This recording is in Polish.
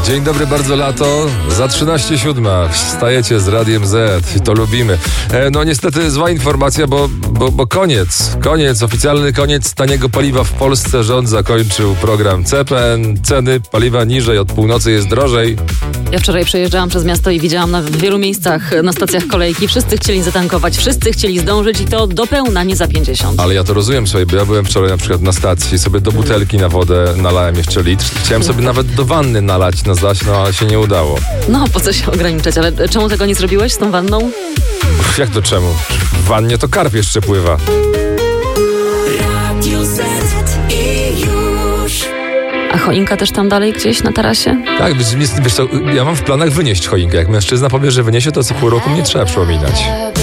Dzień dobry, bardzo lato. Za 13:07 wstajecie z Radiem Z i to lubimy. No niestety zła informacja, bo koniec, oficjalny koniec taniego paliwa w Polsce. Rząd zakończył program CPN. Ceny paliwa niżej, od północy jest drożej. Ja wczoraj przejeżdżałam przez miasto i widziałam w wielu miejscach na stacjach kolejki. Wszyscy chcieli zatankować, wszyscy chcieli zdążyć i to do pełna, nie za 50. Ale ja to rozumiem sobie, bo ja byłem wczoraj na przykład na stacji, sobie do butelki na wodę nalałem jeszcze litr. Chciałem sobie nawet do wanny nalać na zaś, no ale się nie udało. No, po co się ograniczać? Ale czemu tego nie zrobiłeś z tą wanną? Jak to czemu? W wannie to karp jeszcze pływa. A choinka też tam dalej gdzieś na tarasie? Tak, wiesz co, ja mam w planach wynieść choinkę. Jak mężczyzna powie, że wyniesie, to co pół roku nie trzeba przypominać.